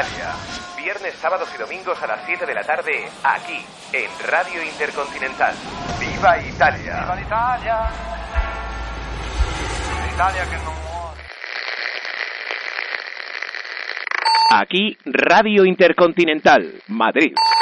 Italia. Viernes, sábados y domingos a las 7 de la tarde, aquí, en Radio Intercontinental. ¡Viva Italia! ¡Viva l'Italia! L'Italia que no muore. Aquí, Radio Intercontinental, Madrid.